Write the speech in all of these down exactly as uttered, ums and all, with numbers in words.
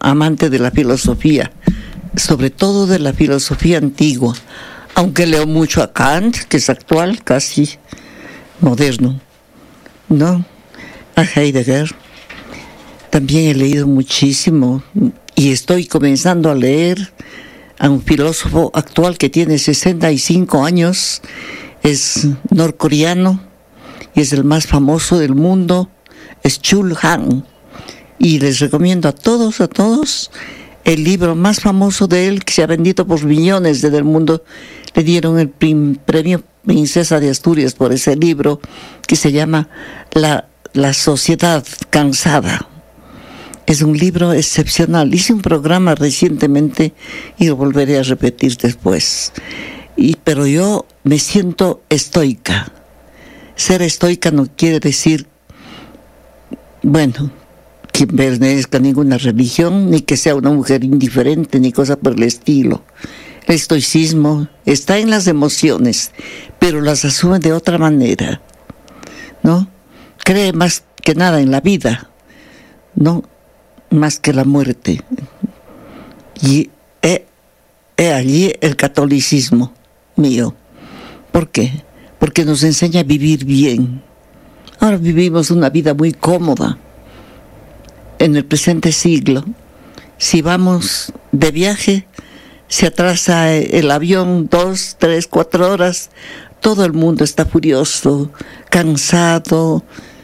amante de la filosofía, sobre todo de la filosofía antigua, aunque leo mucho a Kant, que es actual, casi moderno, ¿no? A Heidegger. También he leído muchísimo y estoy comenzando a leer a un filósofo actual que tiene sesenta y cinco años, es norcoreano y es el más famoso del mundo, es Chul Han. Y les recomiendo a todos, a todos, el libro más famoso de él, que se ha vendido por millones desde el mundo. Le dieron el prim, premio Princesa de Asturias por ese libro, que se llama La, la Sociedad Cansada. Es un libro excepcional. Hice un programa recientemente y lo volveré a repetir después. Y, pero yo me siento estoica. Ser estoica no quiere decir, bueno, que pertenezca a ninguna religión, ni que sea una mujer indiferente, ni cosa por el estilo. El estoicismo está en las emociones, pero las asume de otra manera, ¿no? Cree más que nada en la vida, ¿no? Más que la muerte. Y he, he allí el catolicismo mío. ¿Por qué? Porque nos enseña a vivir bien. Ahora vivimos una vida muy cómoda. En el presente siglo, si vamos de viaje, se atrasa el avión dos, tres, cuatro horas, todo el mundo está furioso, cansado,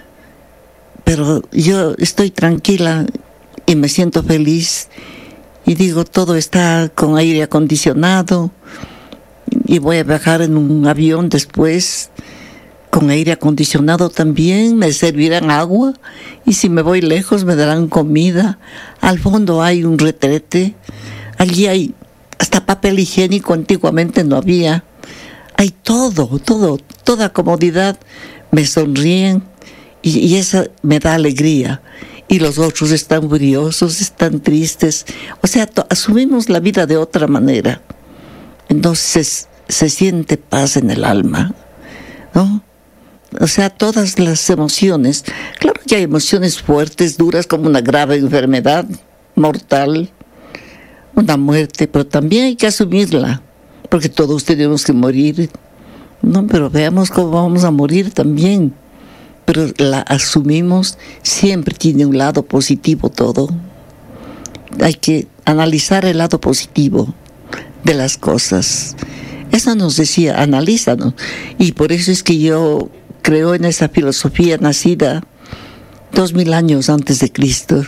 pero yo estoy tranquila y me siento feliz y digo, todo está con aire acondicionado y voy a viajar en un avión después con aire acondicionado también, me servirán agua y si me voy lejos me darán comida. Al fondo hay un retrete, allí hay hasta papel higiénico, antiguamente no había. Hay todo, todo, toda comodidad, me sonríen y, y eso me da alegría. Y los otros están furiosos, están tristes. O sea, to- asumimos la vida de otra manera. Entonces se siente paz en el alma, ¿no? O sea, todas las emociones. Claro que hay emociones fuertes, duras, como una grave enfermedad mortal, una muerte, pero también hay que asumirla, porque todos tenemos que morir. No, pero veamos cómo vamos a morir también. Pero la asumimos, siempre tiene un lado positivo todo. Hay que analizar el lado positivo de las cosas. Eso nos decía, analízanos. Y por eso es que yo creo en esa filosofía nacida dos mil años antes de Cristo.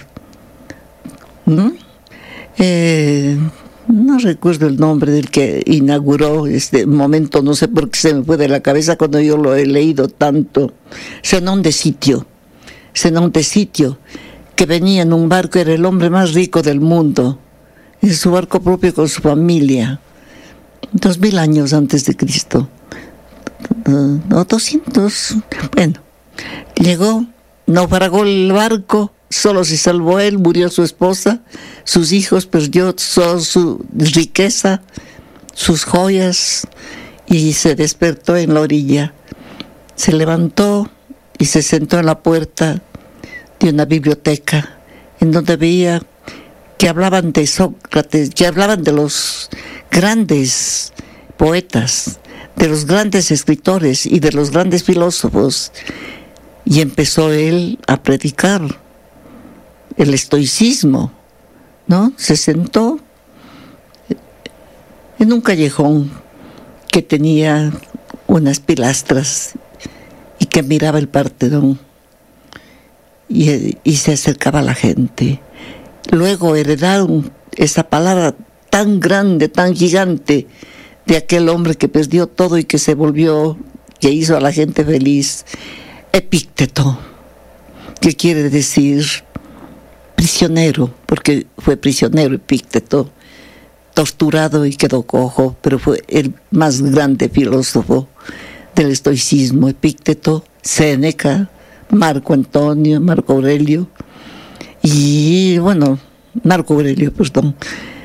¿No? Eh, no recuerdo el nombre del que inauguró este momento, no sé por qué se me fue de la cabeza cuando yo lo he leído tanto. Zenón de Sitio, Zenón de Sitio, que venía en un barco, era el hombre más rico del mundo, en su barco propio con su familia, dos mil años antes de Cristo, o doscientos, bueno, llegó, naufragó el barco, solo se salvó él, murió su esposa, sus hijos, perdió toda su riqueza, sus joyas, y se despertó en la orilla. Se levantó y se sentó en la puerta de una biblioteca, en donde veía que hablaban de Sócrates, que hablaban de los grandes poetas, de los grandes escritores y de los grandes filósofos, y empezó él a predicar el estoicismo, ¿no? Se sentó en un callejón que tenía unas pilastras y que miraba el Partenón y, y se acercaba a la gente. Luego heredaron esa palabra tan grande, tan gigante de aquel hombre que perdió todo y que se volvió, que hizo a la gente feliz, Epícteto, que quiere decir prisionero, porque fue prisionero Epícteto, torturado y quedó cojo, pero fue el más grande filósofo del estoicismo. Epícteto, Séneca, Marco Antonio, Marco Aurelio, y bueno, Marco Aurelio, perdón.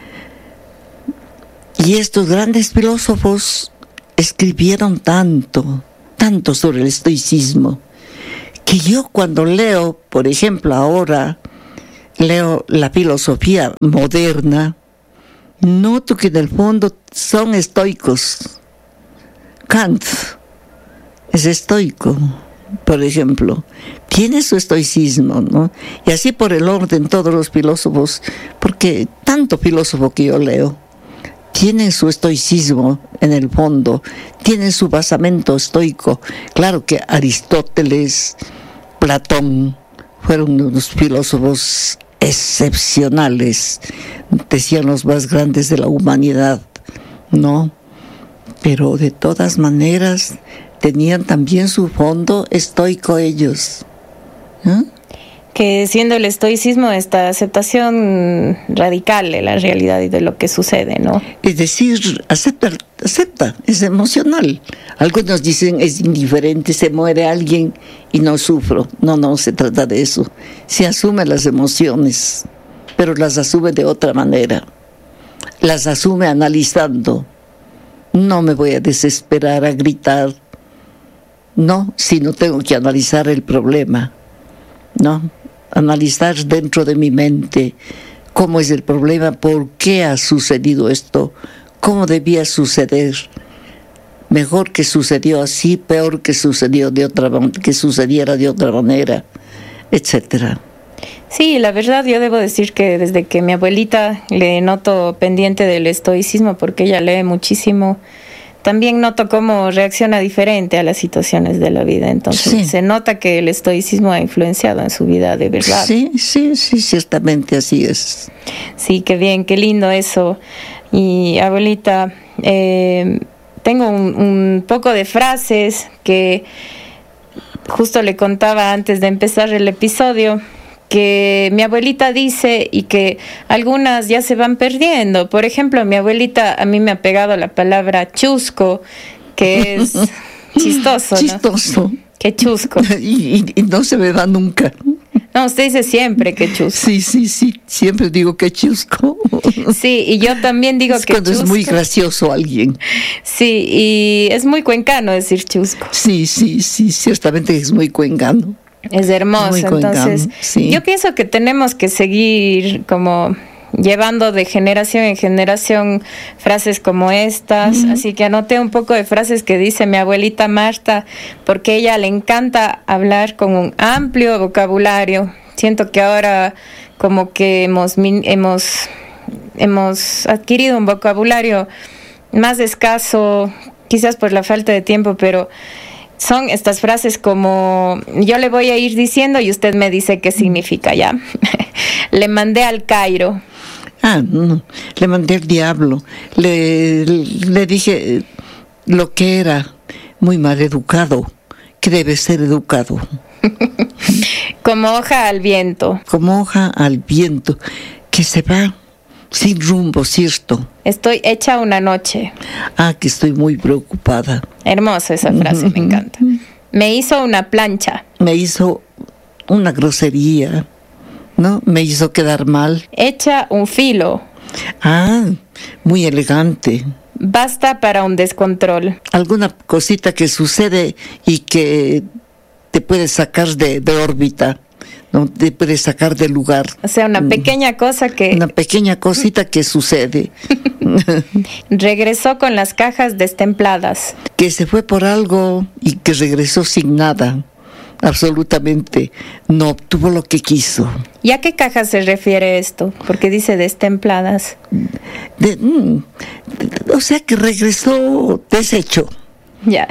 Y estos grandes filósofos escribieron tanto, tanto sobre el estoicismo, que yo cuando leo, por ejemplo ahora, leo la filosofía moderna, noto que en el fondo son estoicos. Kant es estoico, por ejemplo, tiene su estoicismo, ¿no? Y así por el orden todos los filósofos, porque tanto filósofo que yo leo, tienen su estoicismo en el fondo, tienen su basamento estoico. Claro que Aristóteles, Platón, fueron unos filósofos excepcionales, decían los más grandes de la humanidad, ¿no? Pero de todas maneras tenían también su fondo estoico ellos, ¿eh? Que siendo el estoicismo esta aceptación radical de la realidad y de lo que sucede, ¿no? Es decir, acepta, acepta, es emocional. Algunos dicen es indiferente, se muere alguien y no sufro. No, no se trata de eso. Se asume las emociones, pero las asume de otra manera. Las asume analizando. No me voy a desesperar, a gritar. No, sino tengo que analizar el problema, ¿no? Analizar dentro de mi mente cómo es el problema, por qué ha sucedido esto, cómo debía suceder, mejor que sucedió así, peor que sucedió de otra, que sucediera de otra manera, etcétera. Sí, la verdad yo debo decir que desde que mi abuelita le noto pendiente del estoicismo, porque ella lee muchísimo, también noto cómo reacciona diferente a las situaciones de la vida. Entonces sí, se nota que el estoicismo ha influenciado en su vida de verdad. Sí, sí, sí, ciertamente así es. Sí, qué bien, qué lindo eso. Y abuelita, eh, tengo un, un poco de frases que justo le contaba antes de empezar el episodio, que mi abuelita dice y que algunas ya se van perdiendo. Por ejemplo, mi abuelita a mí me ha pegado la palabra chusco, que es chistoso, ¿no? Chistoso. Qué chusco. Y, y, y no se me va nunca. No, usted dice siempre que chusco. Sí, sí, sí, siempre digo que chusco. Sí, y yo también digo es que cuando chusco. Es muy gracioso alguien. Sí, y es muy cuencano decir chusco. Sí, sí, sí, ciertamente es muy cuencano. Es hermoso, muy entonces sí. Yo pienso que tenemos que seguir como llevando de generación en generación frases como estas, uh-huh. Así que anoté un poco de frases que dice mi abuelita Marta, porque a ella le encanta hablar con un amplio vocabulario. Siento que ahora como que hemos, hemos, hemos adquirido un vocabulario más escaso, quizás por la falta de tiempo, pero son estas frases como, yo le voy a ir diciendo y usted me dice qué significa, ¿ya? Le mandé al Cairo. Ah, no, le mandé al diablo. Le, le dije lo que era muy mal educado, que debe ser educado. Como hoja al viento. Como hoja al viento, que se va sin rumbo, ¿cierto? Estoy hecha una noche. Ah, que estoy muy preocupada. Hermosa esa frase, uh-huh. Me encanta. Me hizo una plancha. Me hizo una grosería, ¿no? Me hizo quedar mal. Echa un filo. Ah, muy elegante. Basta para un descontrol. Alguna cosita que sucede y que te puede sacar de, de órbita. No te puedes sacar del lugar. O sea, una pequeña cosa que... Una pequeña cosita que sucede. Regresó con las cajas destempladas. Que se fue por algo y que regresó sin nada. Absolutamente. No obtuvo lo que quiso. ¿Y a qué cajas se refiere esto? Porque dice destempladas. De, mm, de, o sea que regresó deshecho. Ya.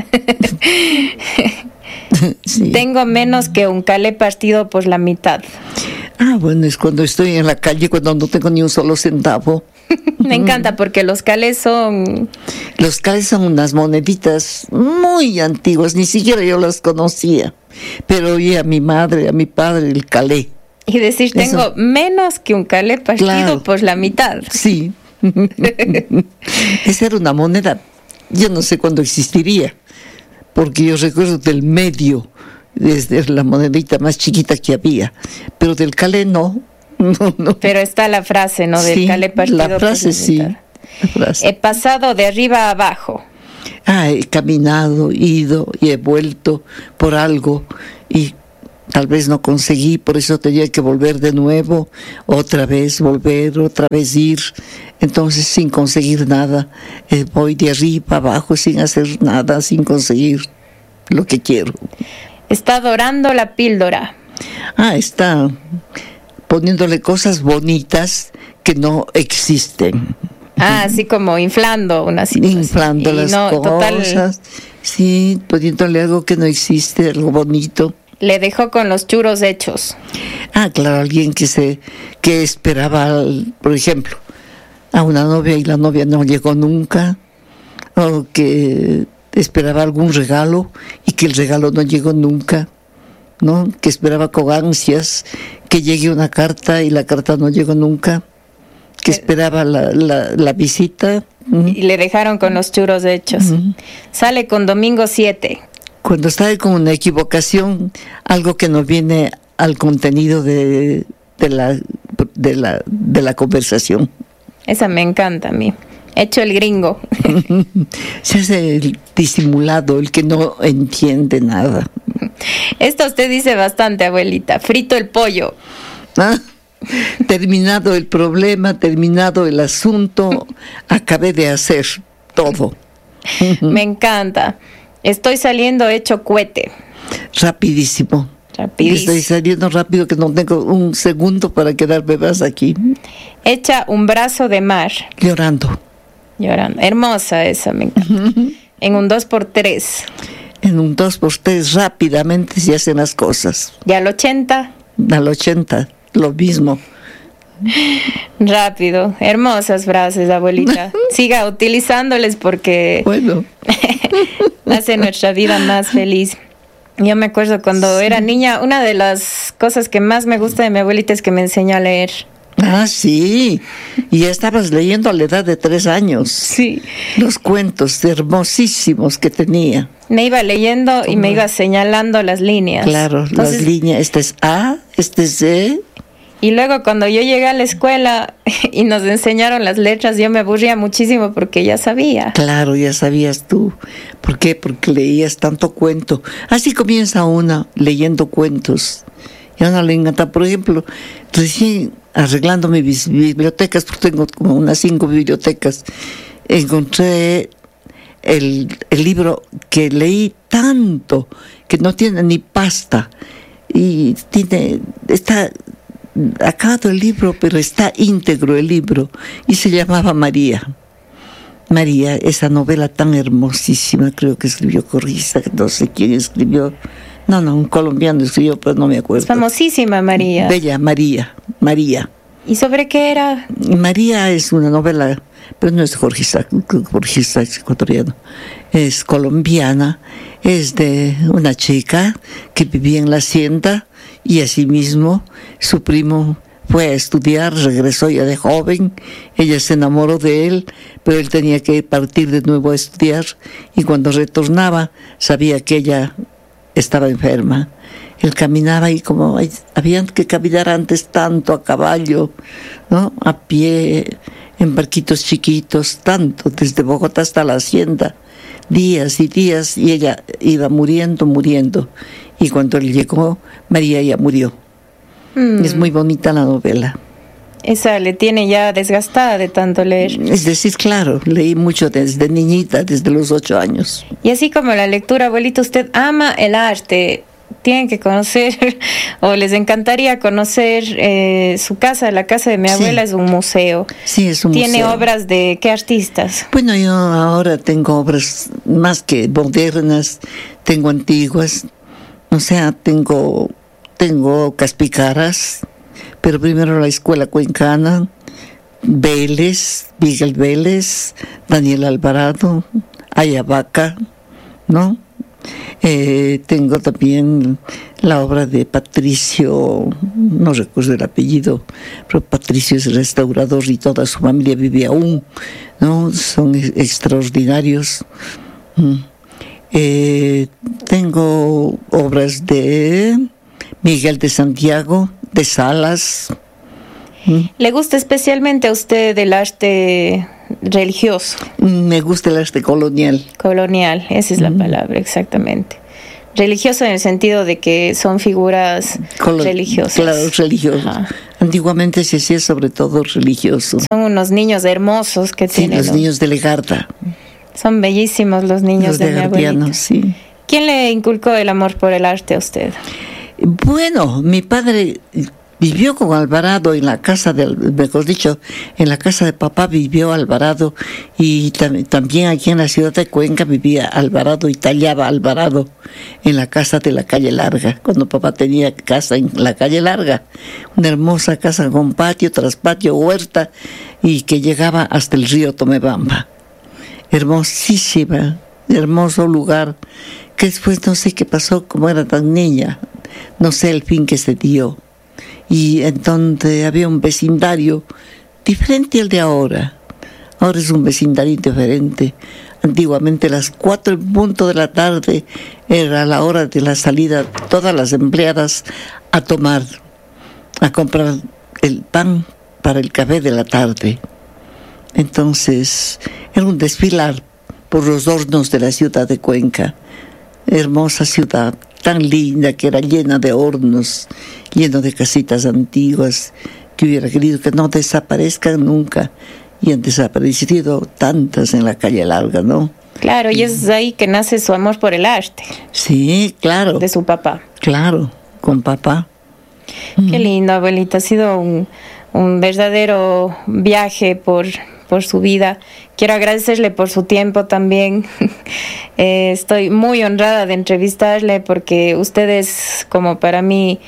Sí. Tengo menos que un calé partido por la mitad. Ah, bueno, es cuando estoy en la calle, cuando no tengo ni un solo centavo. Me encanta porque los calés son... Los calés son unas moneditas muy antiguas, ni siquiera yo las conocía. Pero oí a mi madre, a mi padre, el calé. Y decir, tengo Eso. menos que un calé partido claro. por la mitad. Sí. Esa era una moneda, yo no sé cuándo existiría. Porque yo recuerdo del medio, desde la monedita más chiquita que había, pero del calé no, no, no. Pero está la frase, ¿no? Del sí, calé partido. La frase sí. La frase. He pasado de arriba a abajo. Ah, he caminado, ido y he vuelto por algo y tal vez no conseguí, por eso tenía que volver de nuevo, otra vez volver, otra vez ir. Entonces, sin conseguir nada, eh, voy de arriba abajo sin hacer nada, sin conseguir lo que quiero. Está dorando la píldora. Ah, está poniéndole cosas bonitas que no existen. Ah, así como inflando una situación. Inflando las no, cosas. Total... Sí, poniéndole algo que no existe, algo bonito. Le dejó con los churros hechos. Ah, claro, alguien que se que esperaba, por ejemplo, a una novia y la novia no llegó nunca, o que esperaba algún regalo y que el regalo no llegó nunca, ¿no? Que esperaba con ansias que llegue una carta y la carta no llegó nunca, que esperaba la, la, la visita. Y le dejaron con los churros hechos. Uh-huh. Sale con domingo siete. Cuando está con una equivocación, algo que no viene al contenido de, de, la, de, la, de la conversación. Esa me encanta a mí. Hecho el gringo. Se hace el disimulado, el que no entiende nada. Esto usted dice bastante, abuelita. Frito el pollo. ¿Ah? Terminado el problema, terminado el asunto, acabé de hacer todo. Me encanta. Estoy saliendo hecho cohete. Rapidísimo. Rapidísimo. Estoy saliendo rápido que no tengo un segundo para quedarme más aquí. Echa un brazo de mar. Llorando. Llorando. Hermosa esa, me encanta. En un dos por tres. En un dos por tres rápidamente se hacen las cosas. Y al ochenta. Al ochenta. Lo mismo. Rápido, hermosas frases, abuelita. Siga utilizándoles porque bueno. hace nuestra vida más feliz. Yo me acuerdo cuando sí. era niña, una de las cosas que más me gusta de mi abuelita es que me enseñó a leer. Ah, sí. Y ya estabas leyendo a la edad de tres años. Sí. Los cuentos hermosísimos que tenía. Me iba leyendo y me iba señalando las líneas. Claro, Entonces, las líneas. Este es A, este es E. Y luego cuando yo llegué a la escuela y nos enseñaron las letras, yo me aburría muchísimo porque ya sabía. Claro, ya sabías tú. ¿Por qué? Porque leías tanto cuento. Así comienza una leyendo cuentos. Y a uno le encanta, por ejemplo, recién arreglando mis bibliotecas, porque tengo como unas cinco bibliotecas, encontré el, el libro que leí tanto, que no tiene ni pasta, y tiene, está acabado el libro, pero está íntegro el libro, y se llamaba María. María, esa novela tan hermosísima, creo que escribió Corriza, no sé quién escribió. No, no, un colombiano escribió, pero no me acuerdo. Es famosísima María. Bella, María, María. ¿Y sobre qué era? María es una novela, pero no es Jorge Isaac, Jorge Isaac es ecuatoriano. Es colombiana, es de una chica que vivía en la hacienda y asimismo su primo fue a estudiar, regresó ya de joven, ella se enamoró de él, pero él tenía que partir de nuevo a estudiar y cuando retornaba sabía que ella estaba enferma. Él caminaba y como ay, habían que caminar antes tanto a caballo, ¿no? A pie, en barquitos chiquitos, tanto, desde Bogotá hasta la hacienda, días y días, y ella iba muriendo, muriendo. Y cuando él llegó, María ya murió. Mm. Es muy bonita la novela. Esa le tiene ya desgastada de tanto leer. Es decir, claro, leí mucho desde niñita, desde los ocho años. Y así como la lectura, abuelito, usted ama el arte. Tienen que conocer, o les encantaría conocer eh, su casa. La casa de mi abuela sí. es un museo. Sí, es un ¿Tiene museo. ¿Tiene obras de qué artistas? Bueno, yo ahora tengo obras más que modernas, tengo antiguas. O sea, tengo, tengo Caspicaras, pero primero la escuela cuencana, Vélez, Miguel Vélez, Daniel Alvarado, Ayabaca, ¿no? Eh, tengo también la obra de Patricio, no recuerdo el apellido, pero Patricio es restaurador y toda su familia vive aún, ¿no? Son extraordinarios. Eh, tengo obras de Miguel de Santiago, de Salas. ¿Le gusta especialmente a usted el arte religioso? Me gusta el arte colonial. Colonial, esa es la mm. palabra, exactamente. religioso en el sentido de que son figuras los, religiosas. Claro, religiosos. Ajá. Antiguamente se hacía sobre todo religioso. Son unos niños hermosos que sí, tienen. Los niños de Legarda. Son bellísimos los niños los de, de mi abuelita. Sí. ¿Quién le inculcó el amor por el arte a usted? Bueno, mi padre vivió con Alvarado en la casa de, mejor dicho, en la casa de papá vivió Alvarado, y tam, también aquí en la ciudad de Cuenca vivía Alvarado y tallaba Alvarado en la casa de la calle Larga, cuando papá tenía casa en la calle Larga, una hermosa casa con patio tras patio, huerta, y que llegaba hasta el río Tomebamba. Hermosísima, hermoso lugar, que después no sé qué pasó, como era tan niña, no sé el fin que se dio. Y entonces había un vecindario diferente al de ahora. Ahora es un vecindario diferente. Antiguamente a las cuatro en punto de la tarde era la hora de la salida, todas las empleadas a tomar, a comprar el pan para el café de la tarde. Entonces era un desfilar por los hornos de la ciudad de Cuenca. Hermosa ciudad, tan linda, que era llena de hornos, lleno de casitas antiguas, que hubiera querido que no desaparezcan nunca, y han desaparecido tantas en la calle Larga, ¿no? Claro, y es ahí que nace su amor por el arte. Sí, claro. De su papá. Claro, con papá. Qué lindo, abuelita, ha sido un, un verdadero viaje por... por su vida. Quiero agradecerle por su tiempo también. eh, estoy muy honrada de entrevistarle porque usted es como para mí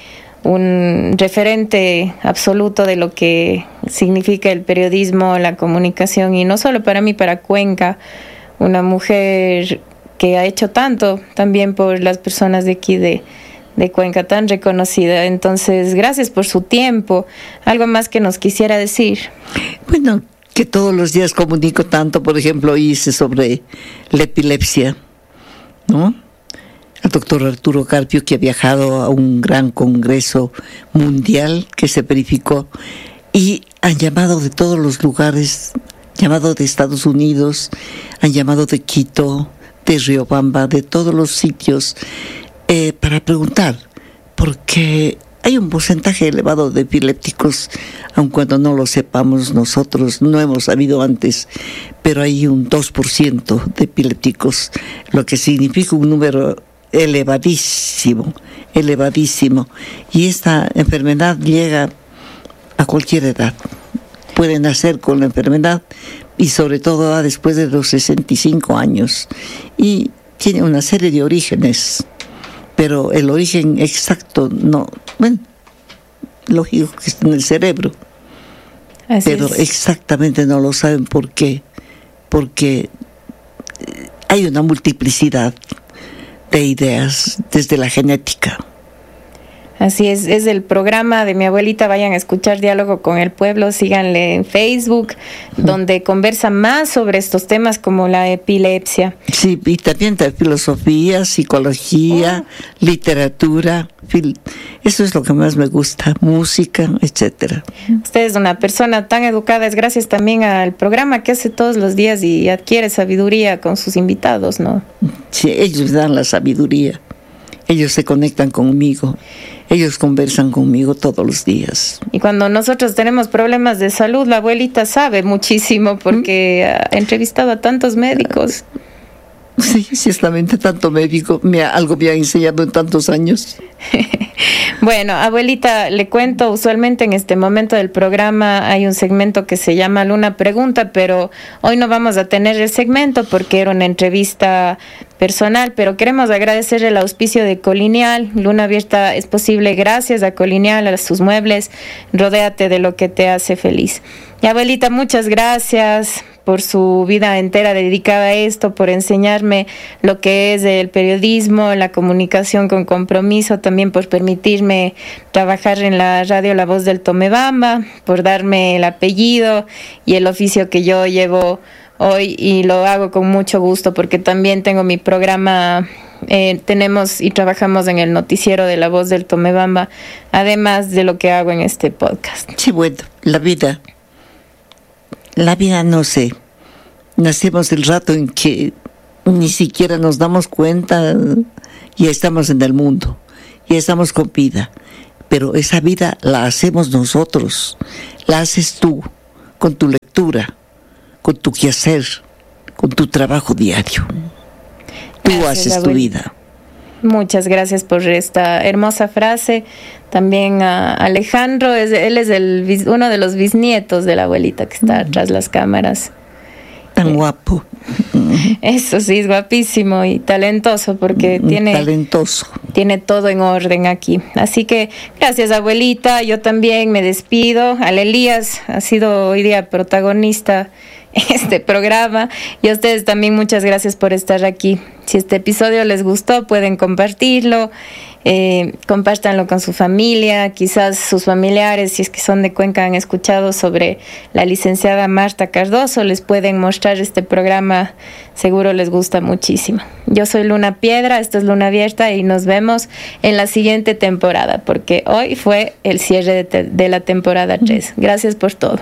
un referente absoluto de lo que significa el periodismo, la comunicación, y no solo para mí, para Cuenca, una mujer que ha hecho tanto también por las personas de aquí de, de Cuenca, tan reconocida. Entonces, gracias por su tiempo. ¿Algo más que nos quisiera decir? Bueno, que todos los días comunico tanto, por ejemplo, hice sobre la epilepsia, ¿no? El doctor Arturo Carpio, que ha viajado a un gran congreso mundial que se verificó, y han llamado de todos los lugares, llamado de Estados Unidos, han llamado de Quito, de Riobamba, de todos los sitios, eh, para preguntar, porque hay un porcentaje elevado de epilépticos, aun cuando no lo sepamos nosotros, no hemos sabido antes, pero hay un dos por ciento de epilépticos, lo que significa un número elevadísimo, elevadísimo. Y esta enfermedad llega a cualquier edad. Pueden nacer con la enfermedad y sobre todo después de los sesenta y cinco años. Y tiene una serie de orígenes, pero el origen exacto no, bueno, lógico que está en el cerebro. Así pero es. Exactamente no lo saben por qué, porque hay una multiplicidad de ideas desde la genética. Así es, es el programa de mi abuelita. Vayan a escuchar Diálogo con el Pueblo, síganle en Facebook, uh-huh. donde conversa más sobre estos temas como la epilepsia. Sí, y también de filosofía, psicología, oh. literatura, fil- eso es lo que más me gusta, música, etcétera. Usted es una persona tan educada, es gracias también al programa que hace todos los días y adquiere sabiduría con sus invitados, ¿no? Sí, ellos dan la sabiduría. Ellos se conectan conmigo, ellos conversan conmigo todos los días. Y cuando nosotros tenemos problemas de salud, la abuelita sabe muchísimo porque ¿Mm? ha entrevistado a tantos médicos. Sí, ciertamente tanto médico, me ha, algo me ha enseñado en tantos años. Bueno, abuelita, le cuento, usualmente en este momento del programa hay un segmento que se llama Luna Pregunta, pero hoy no vamos a tener el segmento porque era una entrevista personal, pero queremos agradecer el auspicio de Colinial. Luna Abierta es posible gracias a Colinial, a sus muebles. Rodéate de lo que te hace feliz. Y abuelita, muchas gracias por su vida entera dedicada a esto, por enseñarme lo que es el periodismo, la comunicación con compromiso, también por permitirme trabajar en la radio La Voz del Tomebamba, por darme el apellido y el oficio que yo llevo hoy, y lo hago con mucho gusto porque también tengo mi programa, eh, tenemos y trabajamos en el noticiero de La Voz del Tomebamba, además de lo que hago en este podcast. Sí, bueno, la vida... La vida, no sé, nacemos el rato en que ni siquiera nos damos cuenta y estamos en el mundo, y estamos con vida, pero esa vida la hacemos nosotros, la haces tú, con tu lectura, con tu quehacer, con tu trabajo diario. Tú gracias, haces abuelita. Tu vida. Muchas gracias por esta hermosa frase. También a Alejandro, es, él es el, uno de los bisnietos de la abuelita que está mm. tras las cámaras. Tan guapo. Eso sí, es guapísimo y talentoso porque mm, tiene, talentoso. tiene todo en orden aquí. Así que gracias, abuelita. Yo también me despido. Al Elías ha sido hoy día protagonista en este programa y a ustedes también muchas gracias por estar aquí. Si este episodio les gustó, pueden compartirlo, eh, compártanlo con su familia, quizás sus familiares, si es que son de Cuenca, han escuchado sobre la licenciada Marta Cardoso, les pueden mostrar este programa, seguro les gusta muchísimo. Yo soy Luna Piedra, esto es Luna Abierta y nos vemos en la siguiente temporada, porque hoy fue el cierre de, te- de la temporada tres. Gracias por todo.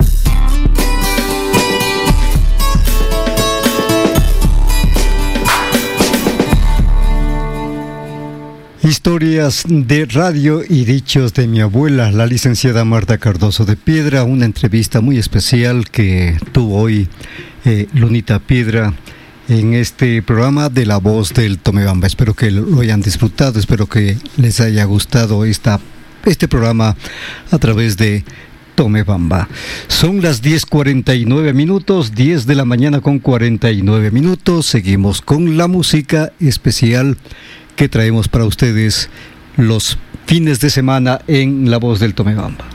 Historias de radio y dichos de mi abuela, la licenciada Marta Cardoso de Piedra, una entrevista muy especial que tuvo hoy eh, Lunita Piedra en este programa de La Voz del Tomebamba. Espero que lo hayan disfrutado, espero que les haya gustado esta, este programa a través de Tomebamba. Son las diez cuarenta y nueve minutos, diez de la mañana con cuarenta y nueve minutos. Seguimos con la música especial que traemos para ustedes los fines de semana en La Voz del Tomebamba.